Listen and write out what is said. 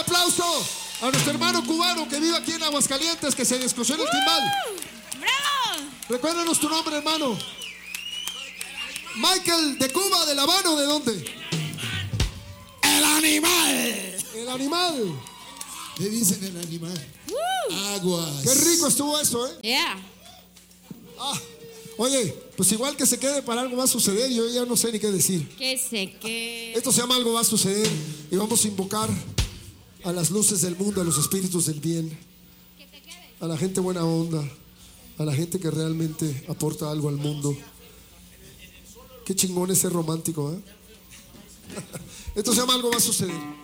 aplauso a nuestro hermano cubano que vive aquí en Aguascalientes, que se descosió en el timbal. ¡Bravo! Recuérdanos tu nombre, hermano. Michael, ¿de Cuba, de La Habana o de dónde? ¡El animal! El animal. Le dicen el animal. Aguas. Qué rico estuvo eso, ¿eh? Yeah. Oye, pues igual que se quede, para algo va a suceder. Yo ya no sé ni qué decir. Que se quede. Esto se llama Algo va a suceder. Y vamos a invocar a las luces del mundo, a los espíritus del bien, a la gente buena onda, a la gente que realmente aporta algo al mundo. Qué chingón es ser romántico, ¿eh? Esto se llama Algo va a suceder.